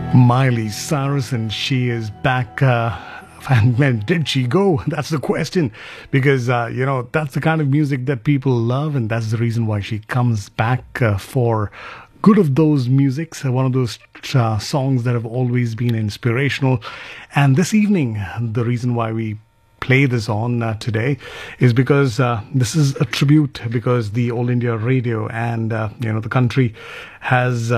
Miley Cyrus, and she is back. And when did she go? That's the question. Because, that's the kind of music that people love, and that's the reason why she comes back for good of those musics, one of those songs that have always been inspirational. And this evening, the reason why we play this on today is because this is a tribute, because the All India Radio and, the country has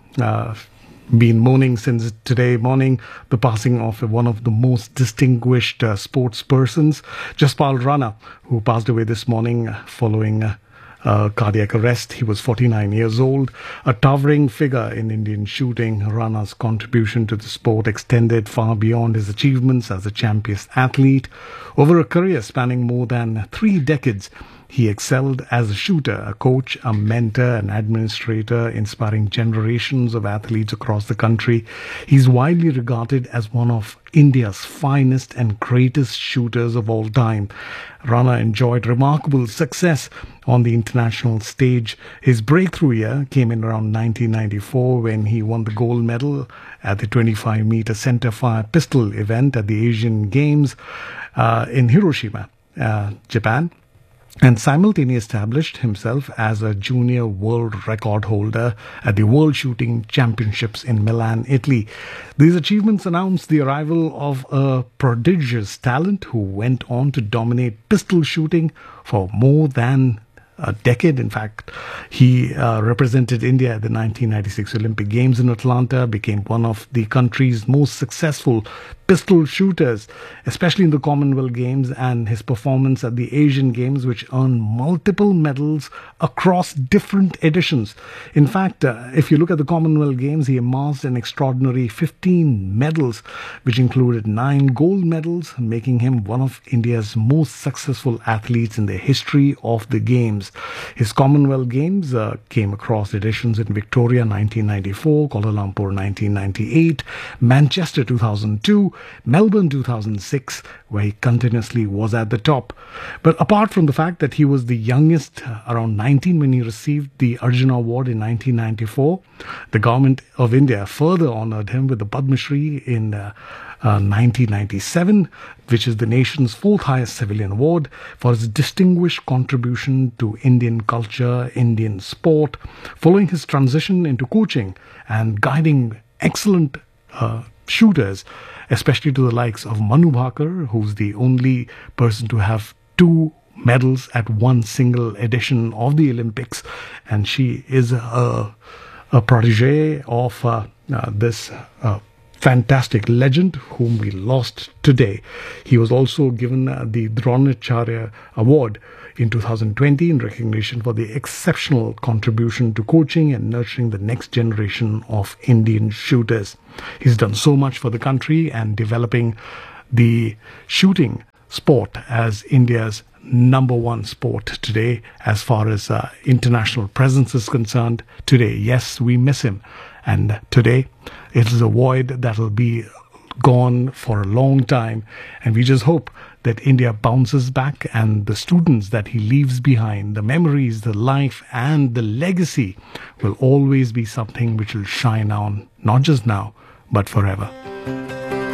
been mourning since today morning the passing of one of the most distinguished sports persons, Jaspal Rana, who passed away this morning following cardiac arrest. He was 49 years old, a towering figure in Indian shooting. Rana's contribution to the sport extended far beyond his achievements as a champion athlete. Over a career spanning more than 3 decades, he excelled as a shooter, a coach, a mentor, an administrator, inspiring generations of athletes across the country. He's widely regarded as one of India's finest and greatest shooters of all time. Rana enjoyed remarkable success on the international stage. His breakthrough year came in around 1994 when he won the gold medal at the 25-meter center-fire pistol event at the Asian Games in Hiroshima, Japan, and simultaneously established himself as a junior world record holder at the World Shooting Championships in Milan, Italy. These achievements announced the arrival of a prodigious talent who went on to dominate pistol shooting for more than a decade. In fact, he represented India at the 1996 Olympic Games in Atlanta, became one of the country's most successful pistol shooters, especially in the Commonwealth Games, and his performance at the Asian Games, which earned multiple medals across different editions. In fact, if you look at the Commonwealth Games, he amassed an extraordinary 15 medals, which included 9 gold medals, making him one of India's most successful athletes in the history of the Games. His Commonwealth Games came across editions in Victoria 1994, Kuala Lumpur 1998, Manchester 2002, Melbourne 2006, where he continuously was at the top. But apart from the fact that he was the youngest, around 19, when he received the Arjuna Award in 1994, the government of India further honoured him with the Padma Shri in 1997, which is the nation's 4th highest civilian award, for his distinguished contribution to Indian culture, Indian sport, following his transition into coaching and guiding excellent shooters, especially to the likes of Manu Bhaker, who's the only person to have 2 medals at one single edition of the Olympics. And she is a protege of this fantastic legend whom we lost today. He was also given the Dronacharya Award in 2020 in recognition for the exceptional contribution to coaching and nurturing the next generation of Indian shooters. He's done so much for the country and developing the shooting sport as India's number 1 sport today as far as international presence is concerned. Today, yes, we miss him. And today, it is a void that will be gone for a long time. And we just hope that India bounces back, and the students that he leaves behind, the memories, the life, and the legacy will always be something which will shine on, not just now, but forever.